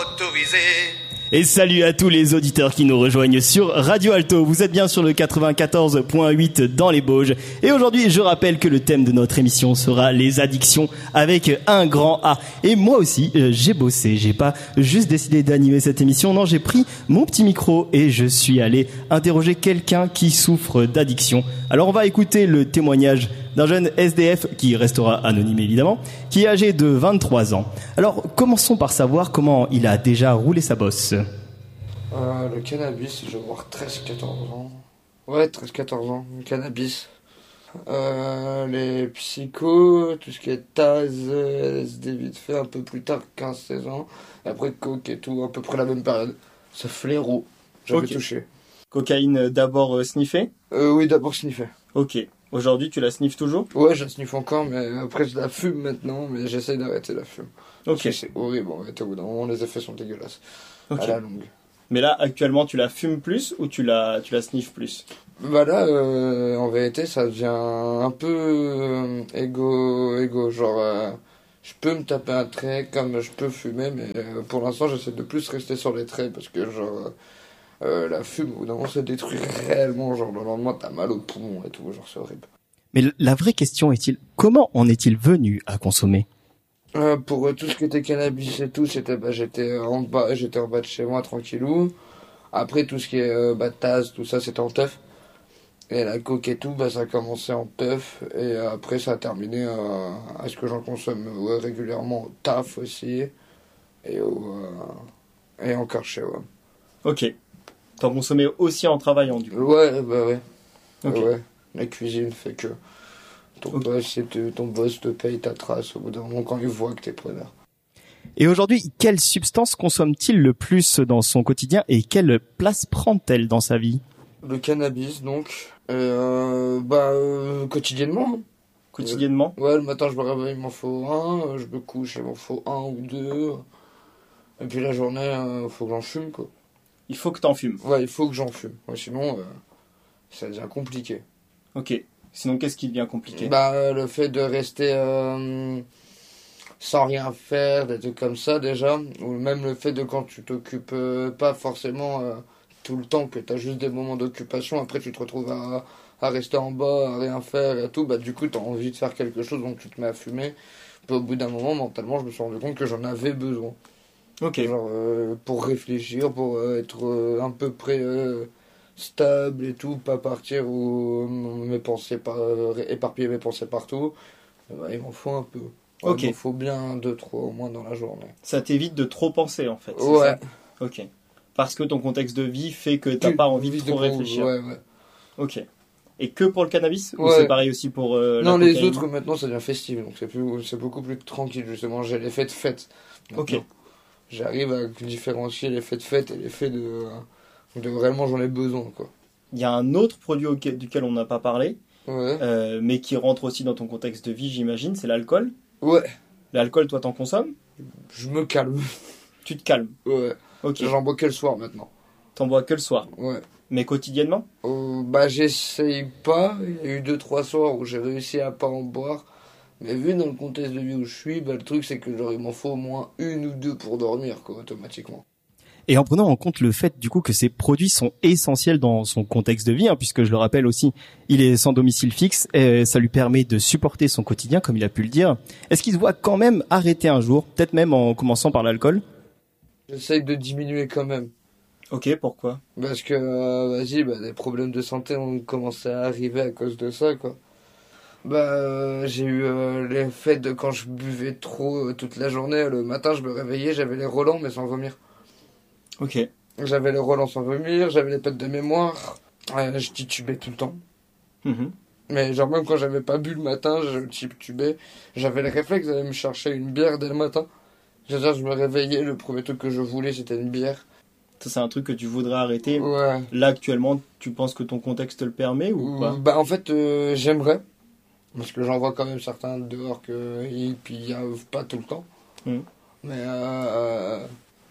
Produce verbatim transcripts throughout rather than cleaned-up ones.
autorisé. Et salut à tous les auditeurs qui nous rejoignent sur Radio Alto. Vous êtes bien sur le quatre-vingt-quatorze point huit dans les Bauges. Et aujourd'hui, je rappelle que le thème de notre émission sera les addictions avec un grand A. Et moi aussi, euh, j'ai bossé. J'ai pas juste décidé d'animer cette émission. Non, j'ai pris mon petit micro et je suis allé interroger quelqu'un qui souffre d'addiction. Alors on va écouter le témoignage d'un jeune S D F qui restera anonyme évidemment, qui est âgé de vingt-trois ans. Alors commençons par savoir comment il a déjà roulé sa bosse. Euh, le cannabis, je vais avoir treize quatorze ans. Ouais, treize quatorze ans, le cannabis. Euh, les psychos, tout ce qui est Taz, L S D vite fait, un peu plus tard, quinze seize ans. Et après coke et tout, à peu près la même période. Ce fléau, j'avais Ok. touché. Cocaïne d'abord euh, sniffée. Euh, oui, d'abord sniffer. Ok. Aujourd'hui, tu la sniffes toujours? Ouais, je la sniffe encore, mais après je la fume maintenant, mais j'essaye d'arrêter la fume. Parce Ok. que c'est horrible, en fait, au bout d'un moment, les effets sont dégueulasses. Ok. À la longue. Mais là, actuellement, tu la fumes plus ou tu la, tu la sniffes plus? Bah là, euh, en vérité, ça devient un peu euh, égo, égo, genre, euh, je peux me taper un trait comme je peux fumer, mais euh, pour l'instant, j'essaie de plus rester sur les traits, parce que, genre, euh, la fume, au bout d'un moment, ça détruit réellement, genre, le lendemain, t'as mal au poumon et tout, genre, c'est horrible. Mais la vraie question est-il, comment en est-il venu à consommer? Euh, pour euh, tout ce qui était cannabis et tout, c'était, bah, j'étais en bas, j'étais en bas de chez moi, tranquillou. Après, tout ce qui est euh, bah, Taz, tout ça, c'était en teuf. Et la coke et tout, bah, ça a commencé en teuf. Et euh, après, ça a terminé euh, à ce que j'en consomme ouais, régulièrement au taf aussi. Et, au, euh, et en karché, ouais. Ok. T'en consommais aussi en travaillant, du coup? Ouais, bah ouais. Ok. Ouais. La cuisine fait que ton, Ok. boss, c'est te- ton boss te paye ta trace au bout d'un moment quand il voit que t'es preneur. Et aujourd'hui, quelle substance consomme-t-il le plus dans son quotidien et quelle place prend-elle dans sa vie? Le cannabis, donc. Euh, bah, euh, quotidiennement. Quotidiennement? Ouais, le matin, je me réveille, il m'en faut un. euh, Je me couche, il m'en faut un ou deux. Et puis la journée, il faut que j'en fume, quoi. Il faut que t'en fumes. Ouais, il faut que j'en fume. Ouais, sinon, euh, ça devient compliqué. Ok. Sinon, qu'est-ce qui devient compliqué? Bah, euh, le fait de rester euh, sans rien faire, des trucs comme ça, déjà. Ou même le fait de quand tu t'occupes euh, pas forcément euh, tout le temps, que t'as juste des moments d'occupation. Après, tu te retrouves à, à rester en bas, à rien faire et tout. Bah, du coup, t'as envie de faire quelque chose, donc tu te mets à fumer. Puis au bout d'un moment, mentalement, je me suis rendu compte que j'en avais besoin. Ok. Genre, euh, pour réfléchir, pour euh, être euh, à peu près euh, stable et tout, pas partir ou euh, mes pensées par, euh, éparpiller mes pensées partout. Euh, bah, il m'en faut un peu. Ouais, Ok. Il m'en faut bien deux, trois au moins dans la journée. Ça t'évite de trop penser, en fait. c'est Ouais. ça? Ok. Parce que ton contexte de vie fait que t'as Tu- pas envie de vite trop de- réfléchir. Ouais, ouais. Ok. Et que pour le cannabis? Ou Ouais. c'est pareil aussi pour euh, la Non, les cocaïne? autres maintenant ça devient festif, donc c'est plus, c'est beaucoup plus tranquille justement. J'ai les faits de fête. Ok. maintenant. J'arrive à différencier les faits de fête et les faits de, de vraiment j'en ai besoin, quoi. Il y a un autre produit auquel- duquel on n'a pas parlé, Ouais. euh, mais qui rentre aussi dans ton contexte de vie, j'imagine, c'est l'alcool. Ouais. L'alcool, toi, t'en consommes? Je me calme. Tu te calmes. Ouais. Ok. J'en bois que le soir maintenant. T'en bois que le soir. Ouais. Mais quotidiennement? Euh, bah j'essaye pas. Il y a eu deux trois soirs où j'ai réussi à pas en boire. Mais vu dans le contexte de vie où je suis, bah le truc c'est que genre il m'en faut au moins une ou deux pour dormir, quoi, automatiquement. Et en prenant en compte le fait du coup que ces produits sont essentiels dans son contexte de vie, hein, puisque je le rappelle aussi, il est sans domicile fixe, et ça lui permet de supporter son quotidien, comme il a pu le dire. Est-ce qu'il se voit quand même arrêter un jour, peut-être même en commençant par l'alcool? J'essaye de diminuer quand même. Ok, pourquoi? Parce que, euh, vas-y, bah, des problèmes de santé ont commencé à arriver à cause de ça, quoi. Bah, euh, j'ai eu euh, l'effet de quand je buvais trop euh, toute la journée. Le matin, je me réveillais, j'avais les relents, mais sans vomir. Ok. J'avais les relents sans vomir, j'avais les pertes de mémoire. Euh, je titubais tout le temps. Mhm. Mais genre, même quand j'avais pas bu le matin, je titubais. J'avais le réflexe d'aller me chercher une bière dès le matin. C'est-à-dire, je me réveillais, le premier truc que je voulais, c'était une bière. Ça, c'est un truc que tu voudrais arrêter. Ouais. Là, actuellement, tu penses que ton contexte le permet ou pas? Bah, en fait, euh, j'aimerais. Parce que j'en vois quand même certains dehors que ils puis y arrivent pas tout le temps. Mm. Mais euh,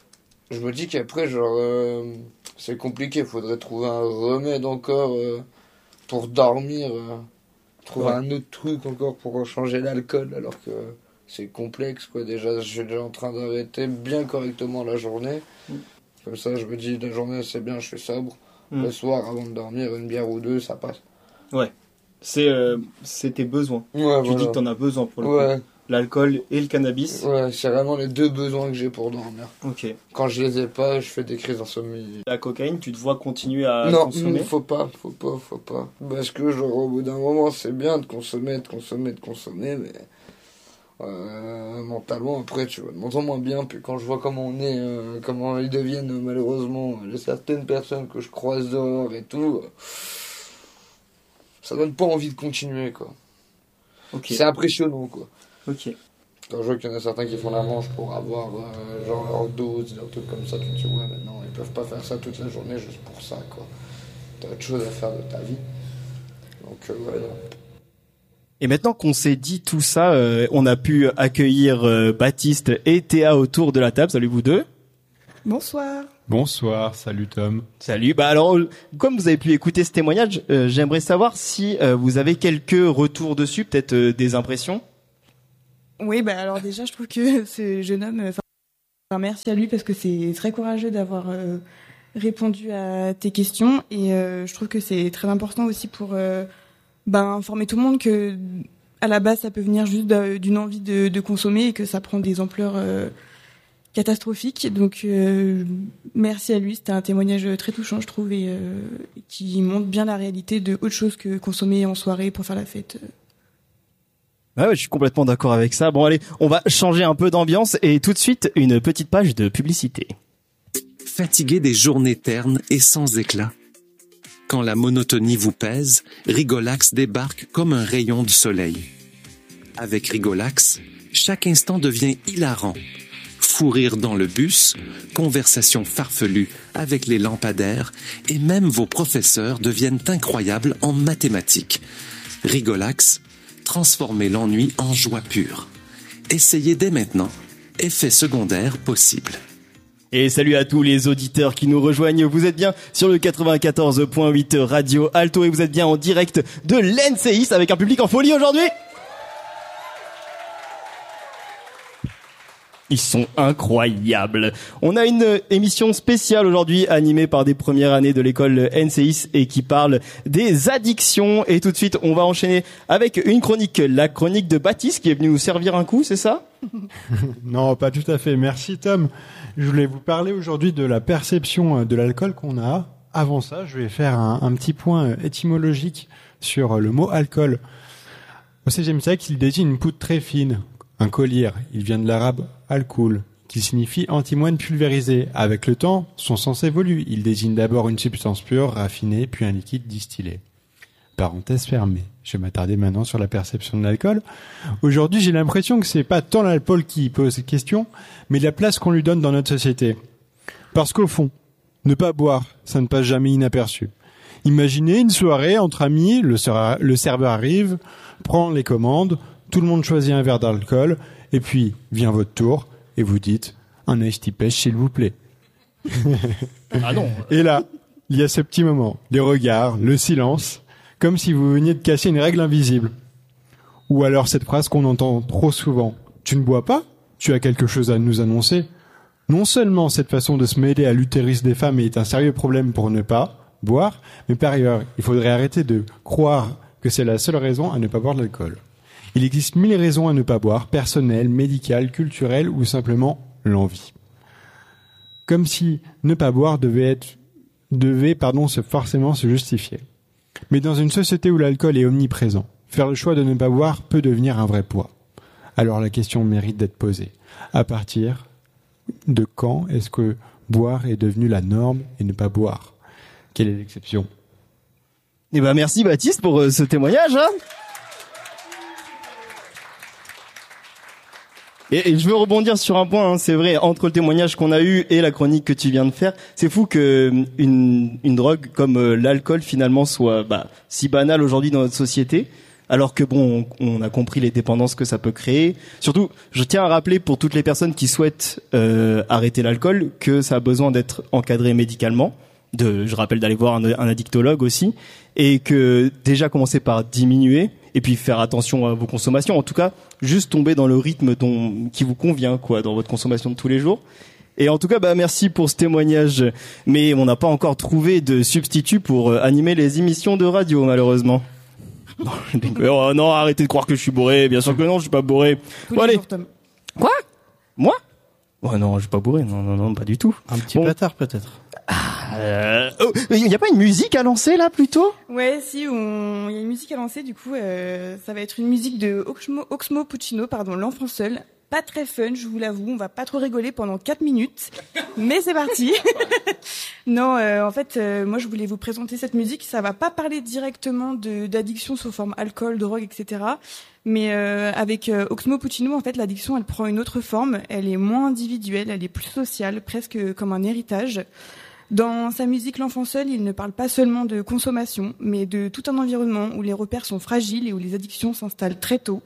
je me dis qu'après, genre, euh, c'est compliqué. Il faudrait trouver un remède encore euh, pour dormir. euh, trouver Ouais. un autre truc encore pour changer l'alcool. Alors que c'est complexe, quoi. Déjà, je suis déjà en train d'arrêter bien correctement la journée. Mm. Comme ça, je me dis, la journée, c'est bien, je suis sobre. Mm. Le soir, avant de dormir, une bière ou deux, ça passe. Ouais. C'est, euh, c'est tes besoins. Ouais, tu voilà. dis que t'en as besoin pour le ouais. coup. L'alcool et le cannabis. Ouais, c'est vraiment les deux besoins que j'ai pour dormir. Ok. Quand je les ai pas, je fais des crises d'insomnie. La cocaïne, tu te vois continuer à non, consommer? Non, faut pas, faut pas, faut pas. Parce que genre, au bout d'un moment, c'est bien de consommer, de consommer, de consommer, mais euh, mentalement, après, tu vas de moins en moins bien. Puis quand je vois comment on est, euh, comment ils deviennent, malheureusement, les certaines personnes que je croise dehors et tout, euh, ça donne pas envie de continuer, quoi. Okay. C'est impressionnant, quoi. Ok. Quand je vois qu'il y en a certains qui font la manche pour avoir euh, genre leur dose, leur truc comme ça, tu te dis ouais, mais non, ils peuvent pas faire ça toute la journée juste pour ça, quoi. T'as autre chose à faire de ta vie. Donc euh, voilà. Et maintenant qu'on s'est dit tout ça, euh, on a pu accueillir euh, Baptiste et Théa autour de la table. Salut vous deux. Bonsoir. Bonsoir, salut Tom. Salut. Bah alors, comme vous avez pu écouter ce témoignage, euh, j'aimerais savoir si euh, vous avez quelques retours dessus, peut-être euh, des impressions. Oui, bah alors déjà, je trouve que ce jeune homme, enfin, merci à lui parce que c'est très courageux d'avoir euh, répondu à tes questions et euh, je trouve que c'est très important aussi pour euh, ben, informer tout le monde que à la base, ça peut venir juste d'une envie de, de consommer et que ça prend des ampleurs euh, catastrophiques. Donc, euh, merci à lui. C'était un témoignage très touchant, je trouve, et euh, qui montre bien la réalité de autre chose que consommer en soirée pour faire la fête. Ah ouais, je suis complètement d'accord avec ça. Bon allez, on va changer un peu d'ambiance et tout de suite une petite page de publicité. Fatigué des journées ternes et sans éclat. Quand la monotonie vous pèse, Rigolax débarque comme un rayon de soleil. Avec Rigolax, chaque instant devient hilarant. Fou rire dans le bus, conversations farfelues avec les lampadaires et même vos professeurs deviennent incroyables en mathématiques. Rigolax, transformez l'ennui en joie pure. Essayez dès maintenant. Effet secondaire possible. Et salut à tous les auditeurs qui nous rejoignent. Vous êtes bien sur le quatre-vingt-quatorze point huit Radio Alto et vous êtes bien en direct de l'N C I S avec un public en folie aujourd'hui. Ils sont incroyables. On a une émission spéciale aujourd'hui animée par des premières années de l'école N C I S et qui parle des addictions. Et tout de suite, on va enchaîner avec une chronique, la chronique de Baptiste qui est venu nous servir un coup, c'est ça ? Non, pas tout à fait. Merci Tom. Je voulais vous parler aujourd'hui de la perception de l'alcool qu'on a. Avant ça, je vais faire un, un petit point étymologique sur le mot alcool. Au seizième siècle, il désigne une poudre très fine. Un collyre, il vient de l'arabe alcool, qui signifie antimoine pulvérisé. Avec le temps, son sens évolue. Il désigne d'abord une substance pure, raffinée, puis un liquide distillé. Parenthèse fermée. Je vais m'attarder maintenant sur la perception de l'alcool. Aujourd'hui, j'ai l'impression que c'est pas tant l'alcool qui pose question, mais la place qu'on lui donne dans notre société. Parce qu'au fond, ne pas boire, ça ne passe jamais inaperçu. Imaginez une soirée entre amis, le serveur, le serveur arrive, prend les commandes, tout le monde choisit un verre d'alcool, et puis vient votre tour, et vous dites « un iced tea pêche, s'il vous plaît ». Ah non. Et là, il y a ce petit moment, les regards, le silence, comme si vous veniez de casser une règle invisible. Ou alors cette phrase qu'on entend trop souvent « tu ne bois pas ? Tu as quelque chose à nous annoncer ?» Non seulement cette façon de se mêler à l'utérus des femmes est un sérieux problème pour ne pas boire, mais par ailleurs, il faudrait arrêter de croire que c'est la seule raison à ne pas boire de l'alcool. Il existe mille raisons à ne pas boire, personnelles, médicales, culturelles ou simplement l'envie. Comme si ne pas boire devait être, devait, pardon, se, forcément se justifier. Mais dans une société où l'alcool est omniprésent, faire le choix de ne pas boire peut devenir un vrai poids. Alors la question mérite d'être posée. À partir de quand est-ce que boire est devenu la norme et ne pas boire ? Quelle est l'exception ? Eh ben merci Baptiste pour euh, ce témoignage. Hein. Et, et je veux rebondir sur un point, hein, c'est vrai, entre le témoignage qu'on a eu et la chronique que tu viens de faire, c'est fou que une, une drogue comme euh, l'alcool finalement soit bah, si banale aujourd'hui dans notre société, alors que bon, on, on a compris les dépendances que ça peut créer. Surtout, je tiens à rappeler pour toutes les personnes qui souhaitent euh, arrêter l'alcool que ça a besoin d'être encadré médicalement. de, je rappelle d'aller voir un, un addictologue aussi, et que déjà commencer par diminuer et puis faire attention à vos consommations. En tout cas, juste tomber dans le rythme dont, qui vous convient, quoi, dans votre consommation de tous les jours. Et en tout cas, bah, merci pour ce témoignage. Mais on n'a pas encore trouvé de substitut pour euh, animer les émissions de radio, malheureusement. Non, oh, non, arrêtez de croire que je suis bourré. Bien sûr que non, je suis pas bourré. Bon, allez. Quoi? Moi? Oh non, je suis pas bourré. Non, non, non, pas du tout. Un petit bon. Pétard, peut-être. Euh... Oh, il y a pas une musique à lancer là plutôt? Ouais, si, on... il y a une musique à lancer. Du coup, euh, ça va être une musique de Oxmo, Oxmo Puccino, pardon, L'Enfant Seul. Pas très fun, je vous l'avoue. On va pas trop rigoler pendant quatre minutes, mais c'est parti. Non, euh, en fait, euh, moi, je voulais vous présenter cette musique. Ça va pas parler directement de d'addiction sous forme alcool, drogue, et cetera. Mais euh, avec euh, Oxmo Puccino, en fait, l'addiction, elle prend une autre forme. Elle est moins individuelle, elle est plus sociale, presque comme un héritage. Dans sa musique L'Enfant Seul, il ne parle pas seulement de consommation, mais de tout un environnement où les repères sont fragiles et où les addictions s'installent très tôt.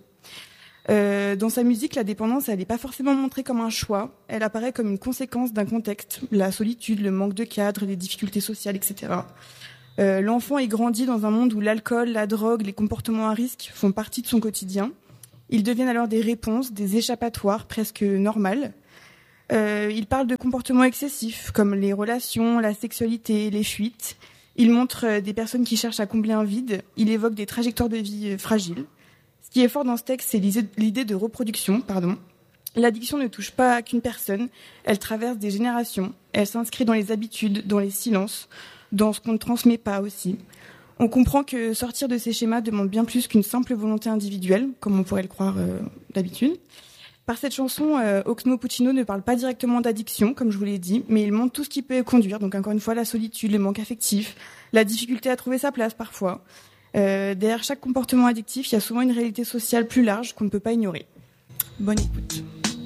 Euh, dans sa musique, la dépendance, elle n'est pas forcément montrée comme un choix. Elle apparaît comme une conséquence d'un contexte, la solitude, le manque de cadre, les difficultés sociales, et cetera. Euh, l'enfant est grandi dans un monde où l'alcool, la drogue, les comportements à risque font partie de son quotidien. Ils deviennent alors des réponses, des échappatoires presque normales. Euh, il parle de comportements excessifs comme les relations, la sexualité, les fuites. Il montre euh, des personnes qui cherchent à combler un vide. Il évoque des trajectoires de vie euh, fragiles. Ce qui est fort dans ce texte, c'est l'idée de reproduction. Pardon. L'addiction ne touche pas qu'une personne, elle traverse des générations. Elle s'inscrit dans les habitudes, dans les silences, dans ce qu'on ne transmet pas aussi. On comprend que sortir de ces schémas demande bien plus qu'une simple volonté individuelle, comme on pourrait le croire euh, d'habitude. Par cette chanson, euh, Oxmo Puccino ne parle pas directement d'addiction, comme je vous l'ai dit, mais il montre tout ce qui peut y conduire. Donc encore une fois, la solitude, le manque affectif, la difficulté à trouver sa place parfois. Euh, derrière chaque comportement addictif, il y a souvent une réalité sociale plus large qu'on ne peut pas ignorer. Bonne écoute.